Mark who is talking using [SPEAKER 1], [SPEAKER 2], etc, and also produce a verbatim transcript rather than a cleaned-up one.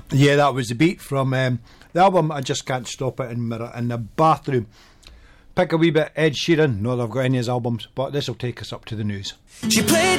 [SPEAKER 1] Yeah, that was the beat from um, the album I Just Can't Stop It in, my, in the Bathroom. Pick a wee bit Ed Sheeran. Not that I've got any of his albums, but this will take us up to the news.
[SPEAKER 2] She played